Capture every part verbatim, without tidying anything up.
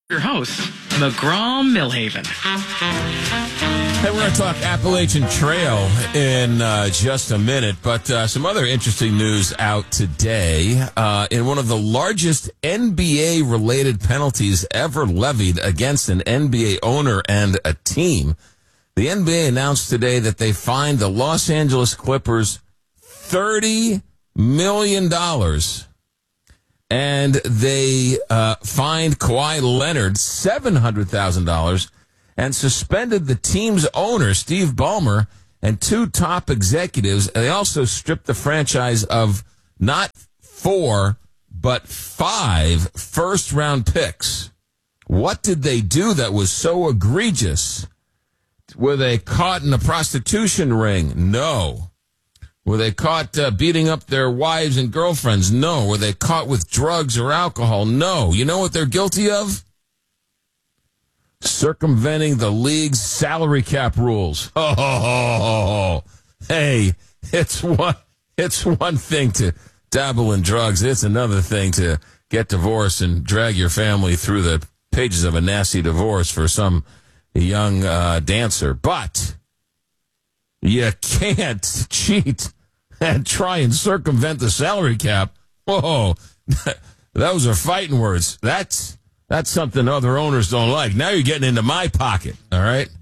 Your host, McGraw-Millhaven. Hey, we're going to talk Appalachian Trail in uh, just a minute, but uh, some other interesting news out today. Uh, in one of the largest N B A-related penalties ever levied against an N B A owner and a team, the N B A announced today that they fined the Los Angeles Clippers thirty million dollars. And they uh, fined Kawhi Leonard seven hundred thousand dollars and suspended the team's owner, Steve Ballmer, and two top executives. And they also stripped the franchise of not four, but five first-round picks. What did they do that was so egregious? Were they caught in a prostitution ring? No. Were they caught uh, beating up their wives and girlfriends? No. Were they caught with drugs or alcohol? No. You know what they're guilty of? Circumventing the league's salary cap rules. Oh, oh, oh, oh. Hey, it's one, it's one thing to dabble in drugs. It's another thing to get divorced and drag your family through the pages of a nasty divorce for some young uh, dancer. But you can't cheat and try and circumvent the salary cap. Whoa, those are fighting words. That's that's something other owners don't like. Now you're getting into my pocket, all right?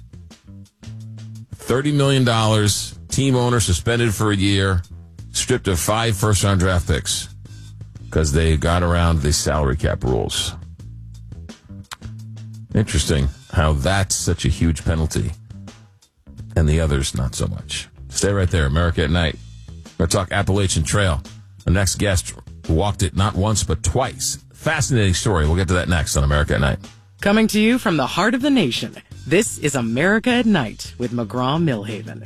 thirty million dollars, team owner suspended for a year, stripped of five first-round draft picks because they got around the salary cap rules. Interesting how that's such a huge penalty. And the others, not so much. Stay right there. America at Night. We're going to talk Appalachian Trail. The next guest walked it not once, but twice. Fascinating story. We'll get to that next on America at Night. Coming to you from the heart of the nation, this is America at Night with McGraw-Millhaven.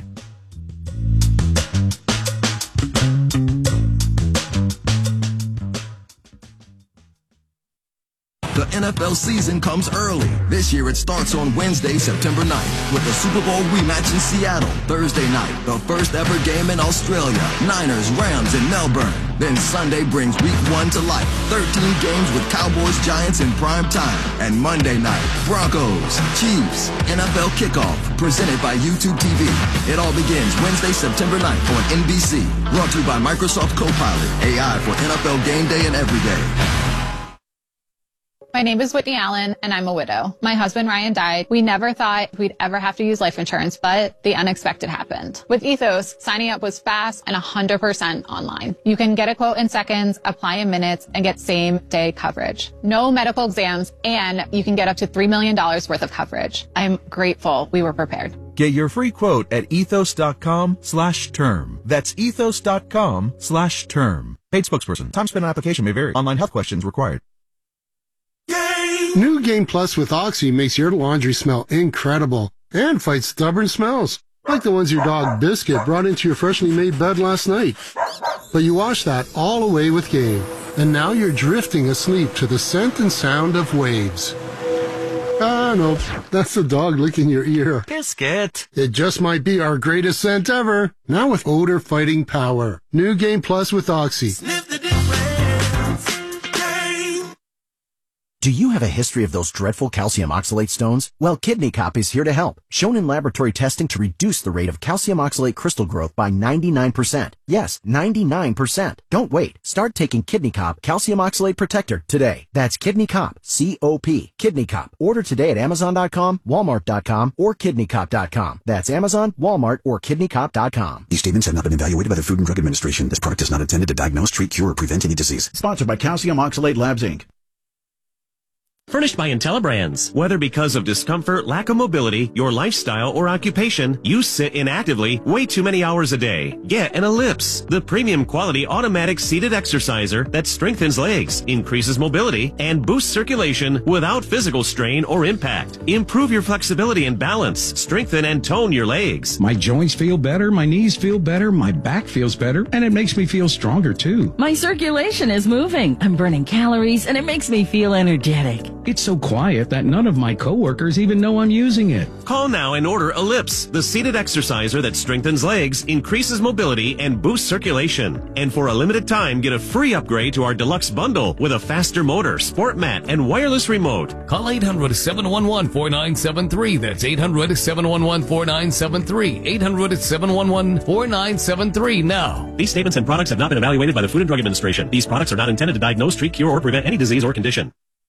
The N F L season comes early. This year it starts on Wednesday, September ninth, with the Super Bowl rematch in Seattle. Thursday night, the first ever game in Australia. Niners, Rams in Melbourne. Then Sunday brings week one to life. thirteen games with Cowboys, Giants in prime time. And Monday night, Broncos, Chiefs, N F L kickoff, presented by YouTube T V. It all begins Wednesday, September ninth on N B C. Brought to you by Microsoft Copilot, A I for N F L game day and every day. My name is Whitney Allen, and I'm a widow. My husband, Ryan, died. We never thought we'd ever have to use life insurance, but the unexpected happened. With Ethos, signing up was fast and one hundred percent online. You can get a quote in seconds, apply in minutes, and get same-day coverage. No medical exams, and you can get up to three million dollars worth of coverage. I'm grateful we were prepared. Get your free quote at ethos.com slash term. That's ethos.com slash term. Paid spokesperson. Time spent on application may vary. Online health questions required. New Game Plus with Oxy makes your laundry smell incredible and fights stubborn smells, like the ones your dog Biscuit brought into your freshly made bed last night. But you wash that all away with Game, and now you're drifting asleep to the scent and sound of waves. Ah, no, that's the dog licking your ear. Biscuit. It just might be our greatest scent ever, now with odor-fighting power. New Game Plus with Oxy. Sniff the difference. Do you have a history of those dreadful calcium oxalate stones? Well, Kidney Cop is here to help. Shown in laboratory testing to reduce the rate of calcium oxalate crystal growth by ninety-nine percent. Yes, ninety-nine percent. Don't wait. Start taking Kidney Cop Calcium Oxalate Protector today. That's Kidney Cop, C O P. Kidney Cop. Order today at amazon dot com, walmart dot com, or kidney cop dot com. That's Amazon, Walmart, or kidney cop dot com. These statements have not been evaluated by the Food and Drug Administration. This product is not intended to diagnose, treat, cure, or prevent any disease. Sponsored by Calcium Oxalate Labs, Incorporated. Furnished by IntelliBrands. Whether because of discomfort, lack of mobility, your lifestyle, or occupation, you sit inactively way too many hours a day. Get an Ellipse, the premium quality automatic seated exerciser that strengthens legs, increases mobility, and boosts circulation without physical strain or impact. Improve your flexibility and balance, strengthen and tone your legs. My joints feel better, my knees feel better, my back feels better, and it makes me feel stronger too. My circulation is moving. I'm burning calories, and it makes me feel energetic. It's so quiet that none of my coworkers even know I'm using it. Call now and order Ellipse, the seated exerciser that strengthens legs, increases mobility, and boosts circulation. And for a limited time, get a free upgrade to our deluxe bundle with a faster motor, sport mat, and wireless remote. Call eight hundred, seven one one, four nine seven three. That's eight hundred, seven one one, four nine seven three. eight hundred, seven one one, four nine seven three now. These statements and products have not been evaluated by the Food and Drug Administration. These products are not intended to diagnose, treat, cure, or prevent any disease or condition.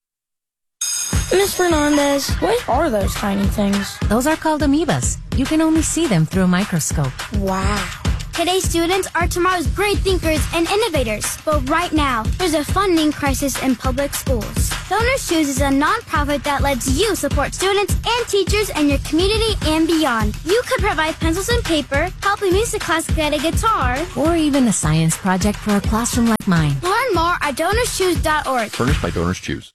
Miss Fernandez, what are those tiny things? Those are called amoebas. You can only see them through a microscope. Wow. Today's students are tomorrow's great thinkers and innovators. But right now, there's a funding crisis in public schools. Donors Choose is a nonprofit that lets you support students and teachers in your community and beyond. You could provide pencils and paper, help a music class get a guitar, or even a science project for a classroom like mine. Learn more at donors choose dot org. Furnished by Donors Choose.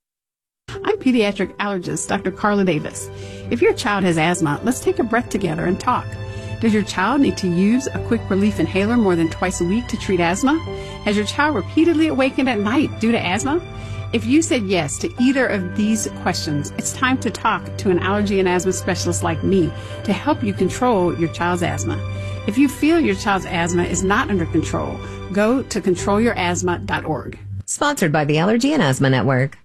I'm pediatric allergist Doctor Carla Davis. If your child has asthma, let's take a breath together and talk. Does your child need to use a quick relief inhaler more than twice a week to treat asthma? Has your child repeatedly awakened at night due to asthma? If you said yes to either of these questions, it's time to talk to an allergy and asthma specialist like me to help you control your child's asthma. If you feel your child's asthma is not under control, go to control your asthma dot org. Sponsored by the Allergy and Asthma Network.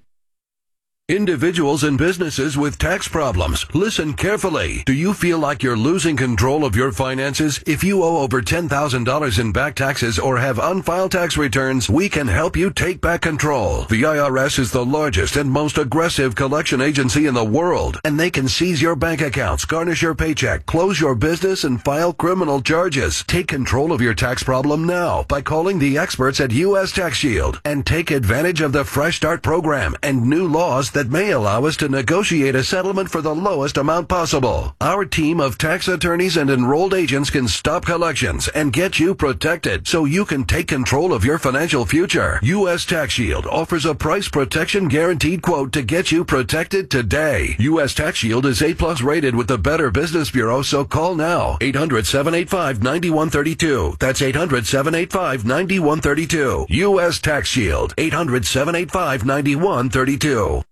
Individuals and businesses with tax problems, listen carefully. Do you feel like you're losing control of your finances? If you owe over ten thousand dollars in back taxes or have unfiled tax returns, we can help you take back control. The I R S is the largest and most aggressive collection agency in the world, and they can seize your bank accounts, garnish your paycheck, close your business, and file criminal charges. Take control of your tax problem now by calling the experts at U S Tax Shield and take advantage of the Fresh Start program and new laws that that may allow us to negotiate a settlement for the lowest amount possible. Our team of tax attorneys and enrolled agents can stop collections and get you protected so you can take control of your financial future. U S Tax Shield offers a price protection guaranteed quote to get you protected today. U S Tax Shield is A plus rated with the Better Business Bureau, so call now. eight hundred, seven eight five, nine one three two. That's eight hundred, seven eight five, nine one three two. U S Tax Shield. eight hundred, seven eight five, nine one three two.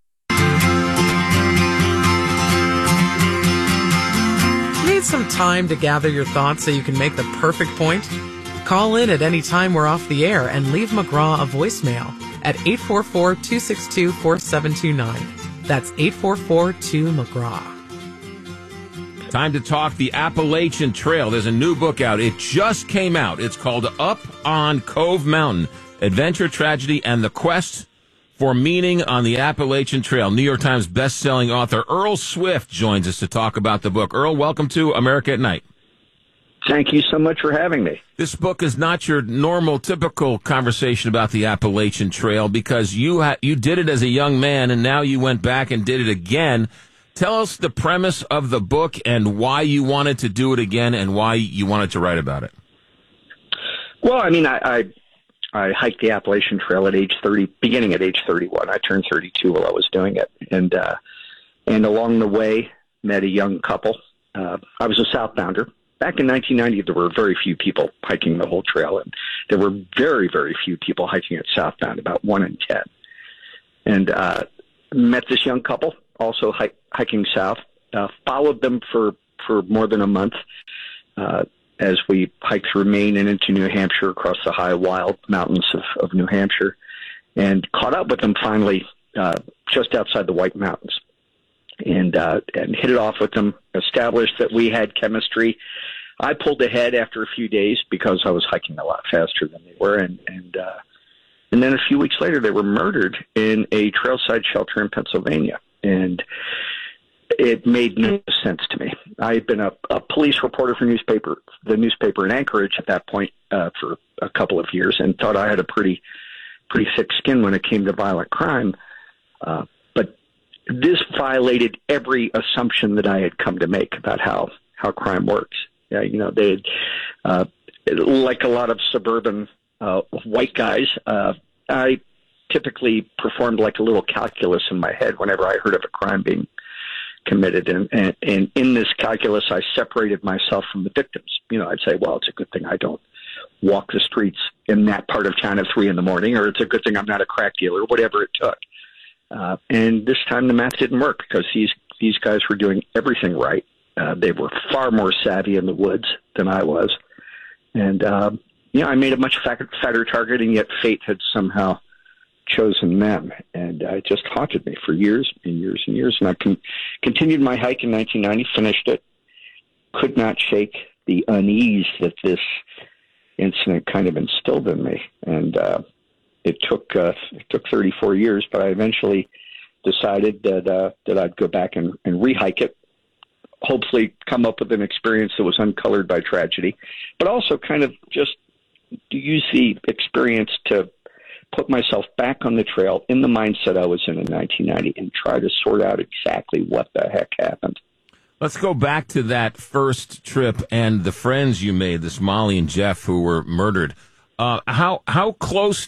Need some time to gather your thoughts so you can make the perfect point? Call in at any time we're off the air and leave McGraw a voicemail at eight four four, two six two, four seven two nine. That's eight four four, two, McGraw. Time to talk the Appalachian Trail. There's a new book out. It just came out. It's called Up on Cove Mountain, Adventure, Tragedy, and the Quest for Meaning on the Appalachian Trail. New York Times bestselling author Earl Swift joins us to talk about the book. Earl, welcome to America at Night. Thank you so much for having me. This book is not your normal, typical conversation about the Appalachian Trail because you ha- you did it as a young man, and now you went back and did it again. Tell us the premise of the book and why you wanted to do it again and why you wanted to write about it. Well, I mean, I... I I hiked the Appalachian Trail at age thirty, beginning at age thirty-one. I turned thirty-two while I was doing it. And, uh, and along the way, met a young couple. Uh, I was a southbounder. Back in nineteen ninety, there were very few people hiking the whole trail. And there were very, very few people hiking it southbound, about one in ten. And, uh, met this young couple, also hike, hiking south, uh, followed them for, for more than a month. Uh, as we hiked through Maine and into New Hampshire across the high wild mountains of, of New Hampshire, and caught up with them finally uh, just outside the White Mountains, and uh, and hit it off with them, established that we had chemistry. I pulled ahead after a few days because I was hiking a lot faster than they were, and and, uh, and then a few weeks later they were murdered in a trailside shelter in Pennsylvania, and it made no sense to me. I had been a, a police reporter for newspaper, the newspaper in Anchorage at that point uh, for a couple of years, and thought I had a pretty, pretty thick skin when it came to violent crime. Uh, but this violated every assumption that I had come to make about how, how crime works. Yeah, you know, they, had, uh, like a lot of suburban uh, white guys, uh, I typically performed like a little calculus in my head whenever I heard of a crime being committed. And, and, and in this calculus, I separated myself from the victims. You know, I'd say, well, it's a good thing I don't walk the streets in that part of town at three in the morning, or it's a good thing I'm not a crack dealer, whatever it took. Uh, and this time the math didn't work because these, these guys were doing everything right. Uh, they were far more savvy in the woods than I was. And, uh, you know, I made a much fatter, fatter target, and yet fate had somehow chosen them. And uh, it just haunted me for years and years and years. And I con- continued my hike in nineteen ninety, finished it, could not shake the unease that this incident kind of instilled in me. And uh, it took uh, it took thirty-four years, but I eventually decided that uh, that I'd go back and, and re-hike it, hopefully come up with an experience that was uncolored by tragedy, but also kind of just use the experience to put myself back on the trail in the mindset I was in in nineteen ninety and try to sort out exactly what the heck happened. Let's go back to that first trip and the friends you made, this Molly and Jeff, who were murdered. Uh, how how close